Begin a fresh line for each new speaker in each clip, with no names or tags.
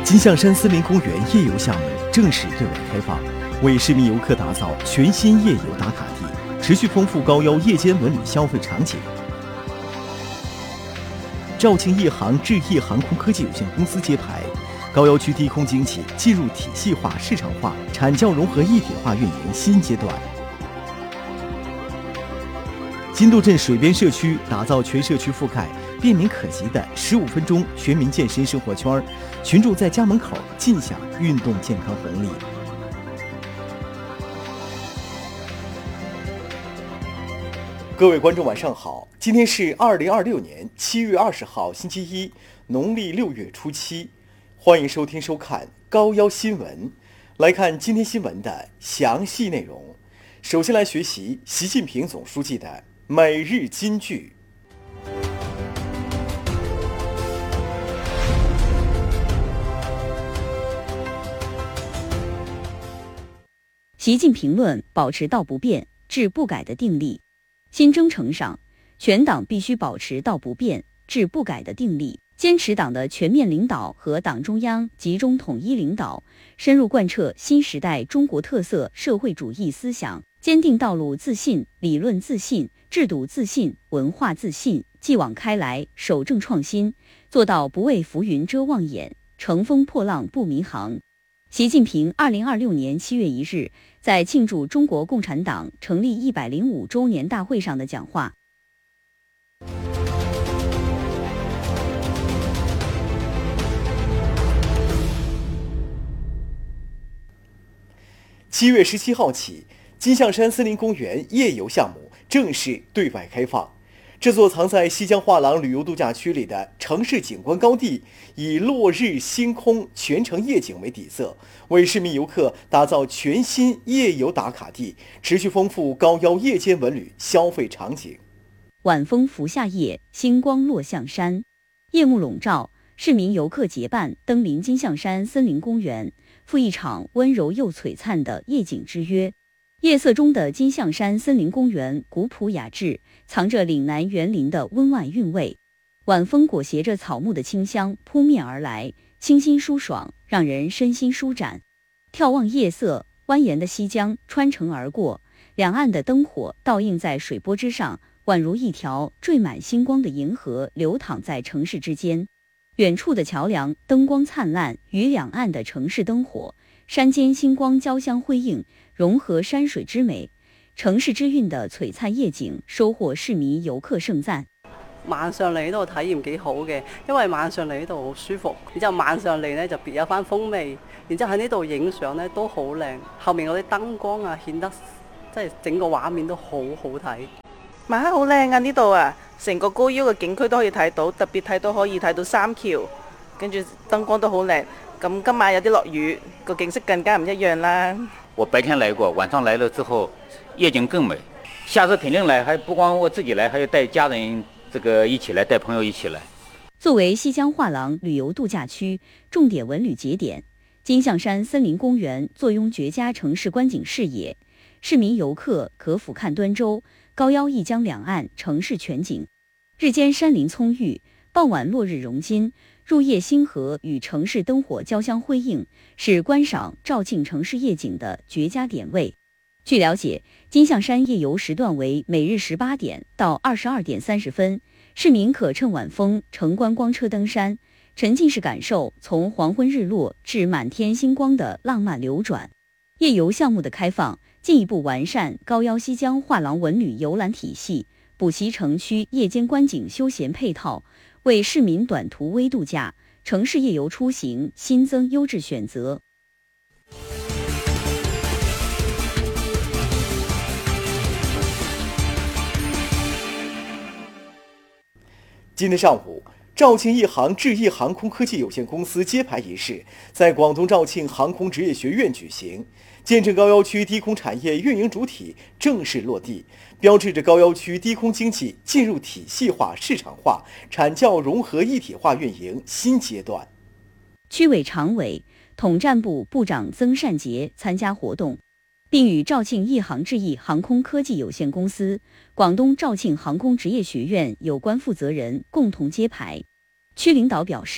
金象山森林公园夜游项目正式对外开放，为市民游客打造全新夜游打卡地，持续丰富高腰夜间文旅消费场景。肇庆亿航智易航空科技有限公司揭牌，高要区低空经济进入体系化、市场化、产教融合一体化运营新阶段。金渡镇水边社区打造全社区覆盖、便民可及的15分钟全民健身生活圈，群众在家门口尽享运动健康红利。各位观众晚上好，今天是2026年7月20号星期一，农历6月初7，欢迎收听收看高腰新闻。来看今天新闻的详细内容。首先来学习习近平总书记的每日金句。
习近平论保持道不变、治不改的定力。新征程上，全党必须保持道不变、治不改的定力，坚持党的全面领导和党中央集中统一领导，深入贯彻新时代中国特色社会主义思想，坚定道路自信、理论自信、制度自信、文化自信，继往开来，守正创新，做到不为浮云遮望眼，乘风破浪不迷航。习近平2026年7月1日在庆祝中国共产党成立105周年大会上的讲话。
7月17号起，金象山森林公园夜游项目正式对外开放。这座藏在西江画廊旅游度假区里的城市景观高地，以落日、星空、全城夜景为底色，为市民游客打造全新夜游打卡地，持续丰富高腰夜间文旅消费场景。
晚风拂下叶，星光落象山，夜幕笼罩，市民游客结伴登临金象山森林公园，赴一场温柔又璀璨的夜景之约。夜色中的金象山森林公园古朴雅致，藏着岭南园林的温婉韵味。晚风裹挟着草木的清香扑面而来，清新舒爽，让人身心舒展。眺望夜色，蜿蜒的西江穿城而过，两岸的灯火倒映在水波之上，宛如一条缀满星光的银河流淌在城市之间。远处的桥梁灯光灿烂，与两岸的城市灯火、山间星光交相辉映，融合山水之美，城市之韻的璀璨夜景收穫市民遊客盛讚。
晚上嚟呢度體驗幾好嘅，因為晚上嚟呢度好舒服，然之後晚上嚟呢就別有番風味，然之後喺呢度影相呢都好靚，後面嗰啲燈光啊顯得即係整個畫面都好好睇。
晚黑好靚啊！呢度啊，成個高腰嘅景區都可以睇到，特別睇到可以睇到三橋，跟住燈光都好靚。咁今晚有啲落雨，個景色更加唔一樣啦。
我白天來過，晚上來了之後，夜景更美。下次肯定來，還不光我自己來，還要帶家人一起來，帶朋友一起來。
作為西江畫廊旅遊度假區重點文旅節點，金象山森林公園坐擁絕佳城市觀景視野，市民遊客可俯瞰端州、高腰一江兩岸城市全景。日間山林蔥鬱，傍晚落日融金，入夜星河與城市燈火交相輝映，是觀賞肇慶城市夜景的絕佳點位。據了解，金象山夜遊時段為每日18點到22點30分，市民可趁晚風乘觀光車登山，沉浸式感受從黃昏日落至滿天星光的浪漫流轉。夜遊項目的開放，進一步完善高腰西江畫廊文旅遊覽體系，補齊城區夜間觀景休閒配套，為市民短途微度假、城市夜遊出行新增優質選擇。
今天上午，肇慶亿航智易航空科技有限公司揭牌仪式在廣東肇慶航空職業學院舉行，見證高腰區低空產業運營主體正式落地，標誌着高腰區低空經濟進入體系化、市場化、產教融合一體化運營新階段。
區委常委、統戰部部長曾善傑參加活動，並與肇慶亿航智易航空科技有限公司、廣東肇慶航空職業學院有關負責人共同揭牌。區領導表示，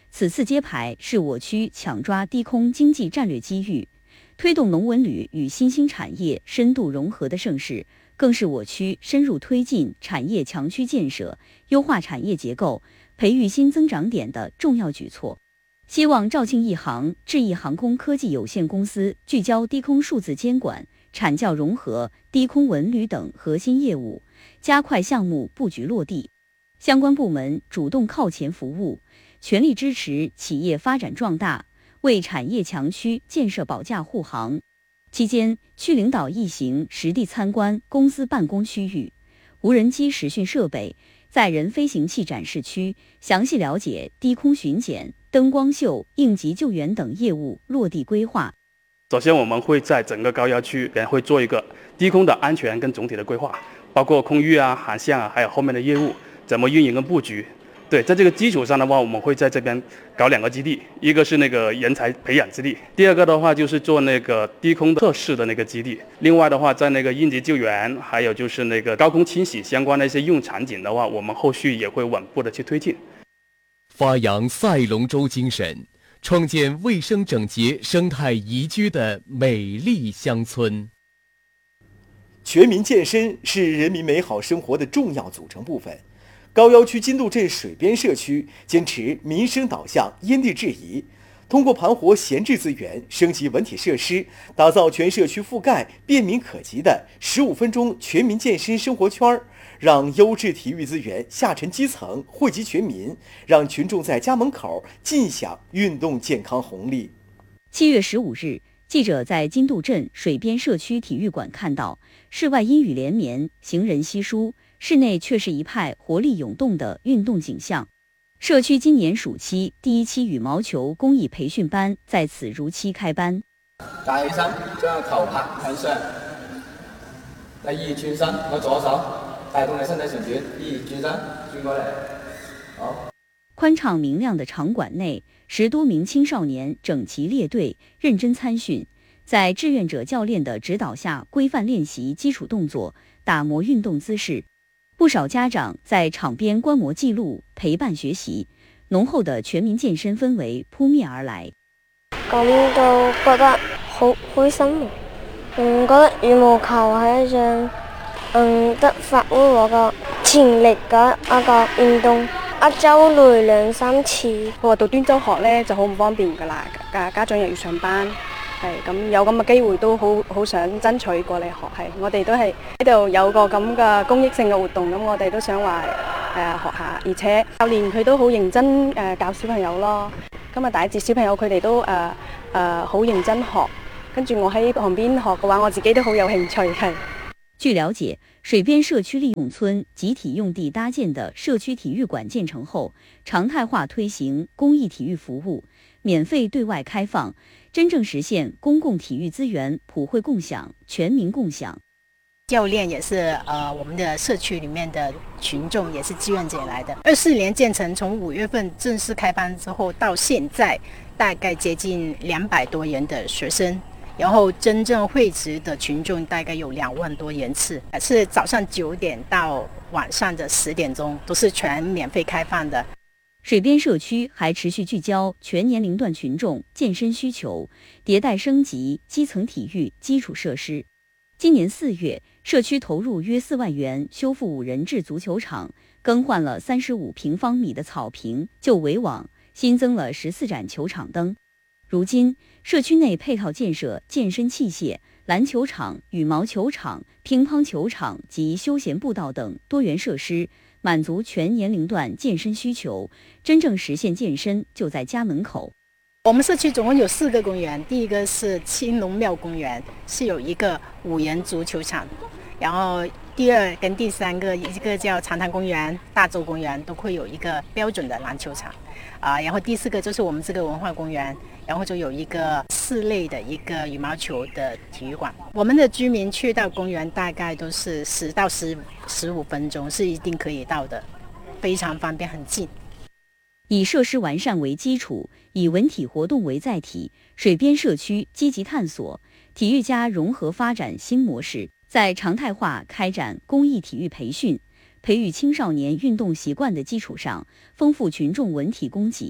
此次揭牌是我区抢抓低空经济战略机遇，推动农文旅与新兴产业深度融合的盛事，更是我区深入推进产业强区建设、优化产业结构、培育新增长点的重要举措。希望肇庆一航智易航空科技有限公司聚焦低空数字监管、产教融合、低空文旅等核心业务，加快项目布局落地。相关部门主动靠前服务，全力支持企业发展壮大，为产业强区建设保驾护航。期间，区领导一行实地参观公司办公区域、无人机实训设备、载人飞行器展示区，详细了解低空巡检、灯光秀、应急救援等业务落地规划。
首先，我们会在整个高要区也会做一个低空的安全跟总体的规划，包括空域啊、航向啊，还有后面的业务怎么运营跟布局。对，在这个基础上的话，我们会在这边搞2个基地，一个是那个人才培养基地，第二个的话就是做那个低空测试的那个基地。另外的话，在那个应急救援，还有就是那个高空清洗相关的一些用场景的话，我们后续也会稳步的去推进。
发扬赛龙舟精神，创建卫生整洁、生态宜居的美丽乡村。
全民健身是人民美好生活的重要组成部分。高要区金渡镇水边社区坚持民生导向、因地制宜，通过盘活闲置资源、升级文体设施，打造全社区覆盖、便民可及的15分钟全民健身生活圈，让优质体育资源下沉基层，惠及全民，让群众在家门口尽享运动健康红利。
7月15日，记者在金渡镇水边社区体育馆看到，室外阴雨连绵，行人稀疏，室内却是一派活力涌动的运动景象。社区今年暑期第1期羽毛球公益培训班在此如期開班。
架起身，將個球拍向上。第二轉身，我左手帶動你身體旋轉。轉身，轉過嚟。好。
寬敞明亮的場館內，10多名青少年整齊列隊，認真參訓，在志願者教練的指導下規範練習基礎動作，打磨運動姿勢。不少家長在場邊觀摩記錄，陪伴學習，濃厚的全民健身氛圍撲面而來。
感到覺得好開心，覺得羽毛球係一項得發揮我個潛力嘅一個運動。一周內2、3次。
佢話到端州學呢就好唔方便㗎啦，家長又要上班，係咁有咁嘅機會都好想爭取過嚟學。係我哋都係呢度有個咁嘅公益性嘅活動，咁我哋都想話學下，而且教練佢都好認真教小朋友咯。今日第一節小朋友佢哋都好認真學，跟住我喺旁邊學嘅話，我自己都好有興趣係。
據了解，水邊社區利用村集體用地搭建的社區體育館建成後，常態化推行公益體育服務，免費對外開放，真正實現公共體育資源普惠共享、全民共享。
教練也是我們的社區裡面的群眾也是志願者來的。24年建成，從5月份正式開班之後到現在，大概接近200多人的學生。然後真正會址的群眾大概有2萬多人次，是早上9點到晚上的10點鐘，都是全免費開放的。
水邊社區還持續聚焦全年齡段群眾健身需求，迭代升級基層體育基礎設施。今年4月，社區投入約4萬元修復5人制足球場，更換了35平方米的草坪、舊圍網，新增了14盞球場燈。如今，社區內配套建設健身器械、籃球場、羽毛球場、乒乓球場及休閒步道等多元設施，滿足全年齡段健身需求，真正實現健身就在家門口。
我們社區總共有4個公園，第一個是青龍廟公園，是有一個5人足球場，然後第2跟第3個，一個叫長灘公園、大洲公園，都會有一個標準的籃球場，然後第4個就是我們這個文化公園。然後就有一個室內的一個羽毛球的體育館。我們的居民去到公園大概都是10到15分鐘，是一定可以到的，非常方便，很近。
以設施完善為基礎，以文體活動為載體，水邊社區積極探索體育加融合發展新模式，在常態化開展公益體育培訓，培育青少年運動習慣的基礎上，豐富群眾文體供給。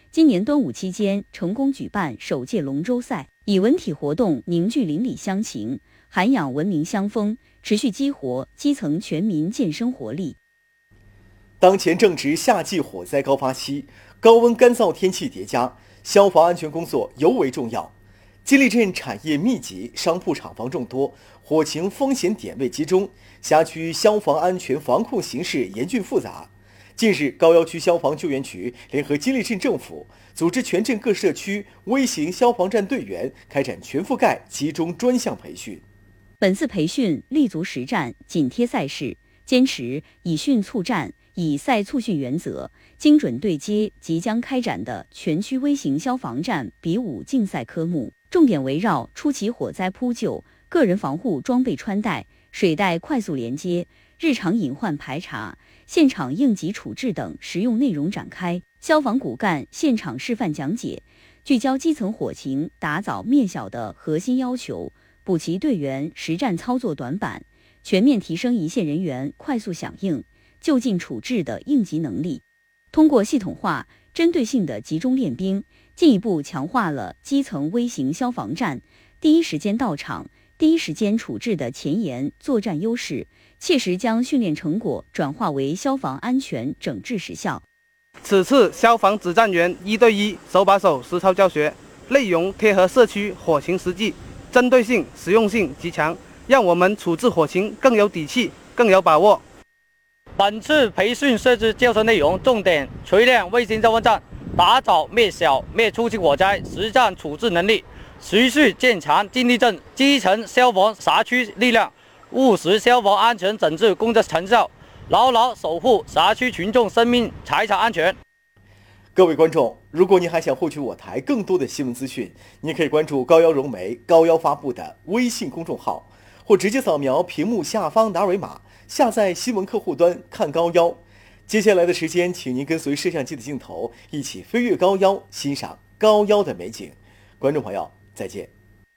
今年端午期间成功举办首届龙舟赛，以文体活动凝聚邻里乡情，涵养文明乡风，持续激活基层全民健身活力。
当前正值夏季火灾高发期，高温干燥天气叠加，消防安全工作尤为重要。金利镇产业密集，商铺厂房众多，火情风险点位集中，辖区消防安全防控形势严峻复杂。近日，高要区消防救援局联合金利镇政府，组织全镇各社区微型消防站队员开展全覆盖集中专项培训。
本次培训立足实战，紧贴赛事，坚持以训促战、以赛促训原则，精准对接即将开展的全区微型消防站比武竞赛科目，重点围绕初期火灾扑救、个人防护装备穿戴、水带快速连接、日常隐患排查、现场应急处置等实用内容展开。消防骨干现场示范讲解，聚焦基层火情，打早灭小的核心要求，补齐队员实战操作短板，全面提升一线人员快速响应、就近处置的应急能力。通过系统化、针对性的集中练兵，进一步强化了基层微型消防站第一时间到场、第一时间处置的前沿作战优势，切实将训练成果转化为消防安全整治实效。
此次消防指战员1对1手把手实操教学，内容贴合社区火情实际，针对性、实用性极强，让我们处置火情更有底气、更有把握。
本次培训设置教学内容重点锤炼微型消防站打早灭小、灭初期火灾实战处置能力，持续建强金利镇基层消防辖区力量，务实消防安全整治工作成效，牢牢守护辖区群众生命财产安全。
各位观众，如果您还想获取我台更多的新闻资讯，您可以关注高要融媒高要发布的微信公众号，或直接扫描屏幕下方的二维码，下载新闻客户端看高要。接下来的时间，请您跟随摄像机的镜头，一起飞越高要，欣赏高要的美景。观众朋友，再见。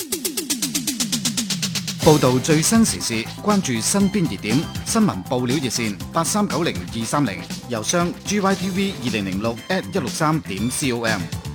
報導最新時事，關注身邊熱點，新聞報料熱線8390-230，郵箱 gytv2006@163.com。